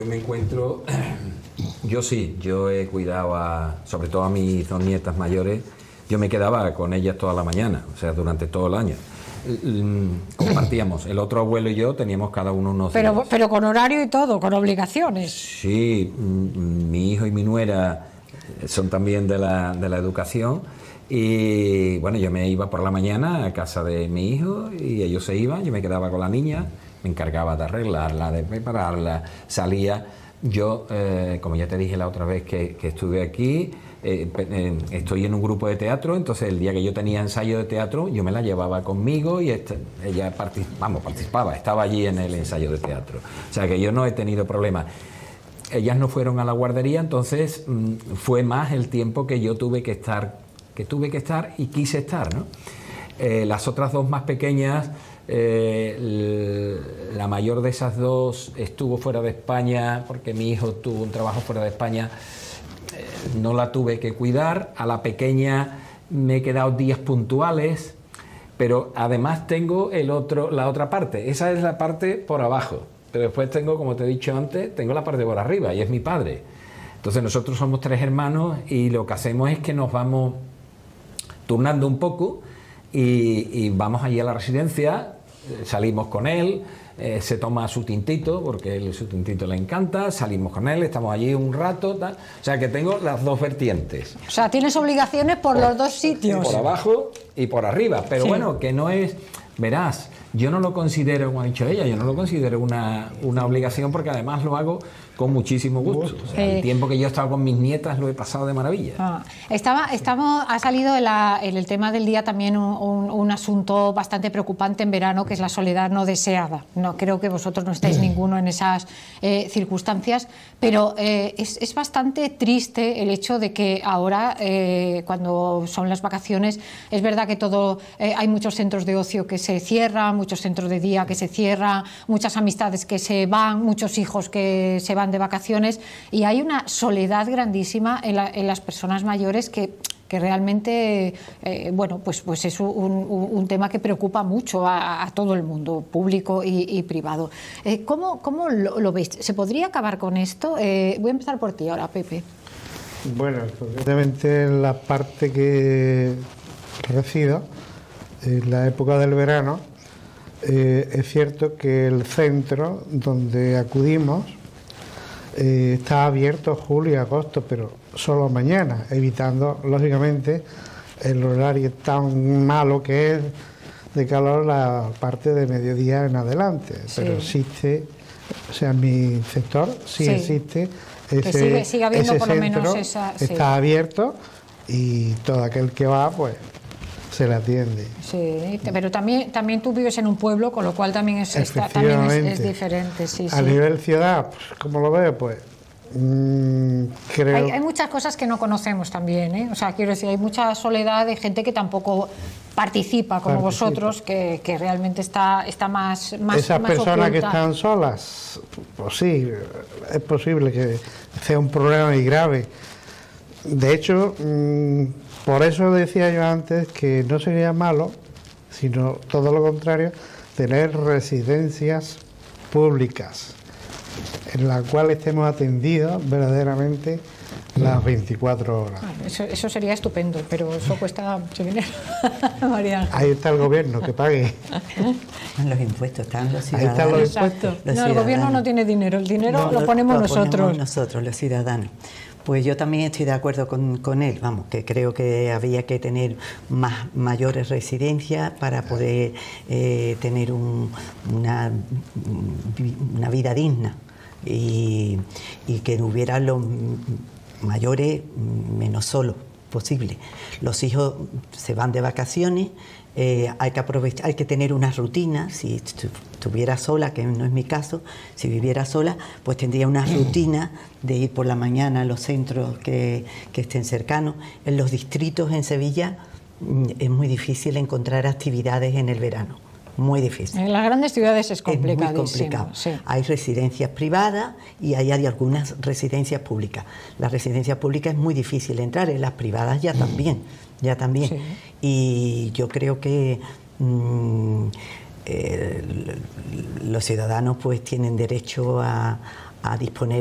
Me encuentro, yo he cuidado sobre todo a mis dos nietas mayores. Yo me quedaba con ellas toda la mañana, o sea, durante todo el año. Compartíamos, el otro abuelo y yo teníamos cada uno unos días. Pero con horario y todo, con obligaciones. Sí, mi hijo y mi nuera son también de la educación. Y bueno, yo me iba por la mañana a casa de mi hijo y ellos se iban, yo me quedaba con la niña, me encargaba de arreglarla, de prepararla, salía. Yo, como ya te dije la otra vez que estuve aquí, estoy en un grupo de teatro, entonces el día que yo tenía ensayo de teatro, yo me la llevaba conmigo y ella participaba, estaba allí en el ensayo de teatro. O sea que yo no he tenido problemas. Ellas no fueron a la guardería, entonces fue más el tiempo que yo tuve que estar y quise estar, ¿no? Las otras dos más pequeñas, la mayor de esas dos estuvo fuera de España porque mi hijo tuvo un trabajo fuera de España, no la tuve que cuidar. A la pequeña me he quedado días puntuales, pero además tengo la otra parte. Esa es la parte por abajo, pero después tengo, como te he dicho antes, tengo la parte por arriba y es mi padre. Entonces nosotros somos 3 hermanos y lo que hacemos es que nos vamos turnando un poco y vamos allí a la residencia, salimos con él, se toma su tintito porque su tintito le encanta, salimos con él, estamos allí un rato, tal. O sea que tengo las dos vertientes. O sea, tienes obligaciones por los dos sitios. Por abajo y por arriba, pero sí. Bueno, que no es, verás, yo no lo considero, como ha dicho ella, yo no lo considero una obligación porque además lo hago con muchísimo gusto. O sea, el tiempo que yo he estado con mis nietas lo he pasado de maravilla. Ha salido en el tema del día también un asunto bastante preocupante en verano, que es la soledad no deseada. No, creo que vosotros no estáis ninguno en esas circunstancias, pero es bastante triste el hecho de que ahora, cuando son las vacaciones, es verdad que hay muchos centros de ocio que se cierran, muchos centros de día que se cierran, muchas amistades que se van, muchos hijos que se van de vacaciones, y hay una soledad grandísima en las personas mayores que realmente, pues es un tema que preocupa mucho a todo el mundo, público y privado. ¿Cómo lo veis? ¿Se podría acabar con esto? Voy a empezar por ti ahora, Pepe. Bueno, concretamente en la parte que resido, en la época del verano, es cierto que el centro donde acudimos está abierto julio y agosto, pero solo mañana, evitando lógicamente el horario tan malo que es de calor la parte de mediodía en adelante. Sí. Pero existe, o sea, en mi sector sí existe sigue habiendo ese por lo menos centro, está abierto y todo aquel que va pues se le atiende. Sí, pero también tú vives en un pueblo, con lo cual también es diferente. Sí, a nivel ciudad, pues, como lo veo, pues creo... Hay muchas cosas que no conocemos también, ¿eh? O sea, quiero decir, hay mucha soledad de gente que tampoco participa como vosotros, que realmente está más esas más personas oculta. Que están solas, pues sí, es posible que sea un problema muy grave. De hecho, por eso decía yo antes que no sería malo, sino todo lo contrario, tener residencias públicas en las cuales estemos atendidos verdaderamente las 24 horas. Eso sería estupendo, pero eso cuesta mucho dinero. María. Ahí está el gobierno, que pague. Los impuestos están los ciudadanos. Ahí están los impuestos. No, el gobierno no tiene dinero, el dinero lo ponemos nosotros. Nosotros, los ciudadanos. Pues yo también estoy de acuerdo con él, vamos, que creo que había que tener mayores residencias para poder tener una vida digna y que hubiera los mayores menos solos posible. Los hijos se van de vacaciones, hay que aprovechar, hay que tener una rutina. Si estuviera sola, que no es mi caso, si viviera sola, pues tendría una rutina de ir por la mañana a los centros que estén cercanos. En los distritos en Sevilla es muy difícil encontrar actividades en el verano. Muy difícil. En las grandes ciudades es complicadísimo. Es muy complicado. Sí. Hay residencias privadas y hay algunas residencias públicas. Las residencias públicas es muy difícil entrar, en las privadas ya también. Sí. Y yo creo que los ciudadanos pues tienen derecho a a disponer